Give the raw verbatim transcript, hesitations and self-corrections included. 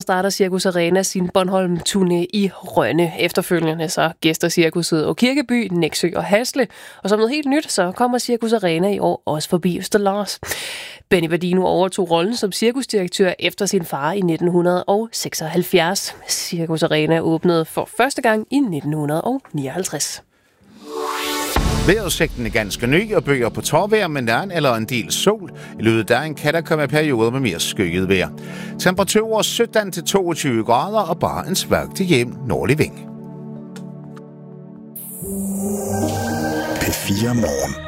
starter Cirkus Arena sin Bornholm-turné i Rønne. Efterfølgende så gæster cirkuset og Kirkeby, Nexø og Hasle. Og som noget helt nyt, så kommer Cirkus Arena i år også forbi Østerlars. Benny Bardino overtog rollen som cirkusdirektør efter sin far i nitten seksoghalvfjerds. Cirkus Arena åbnede for første gang i nitten nioghalvtreds. Vejrudsigten er ganske ny og bøger på tårvejr med nærn eller en del sol. I løbet af dagen kan der komme perioder med mere skygget vejr. Temperaturer sytten til toogtyve grader og bare en svag til jævn nordlig vind. P fire Morgen.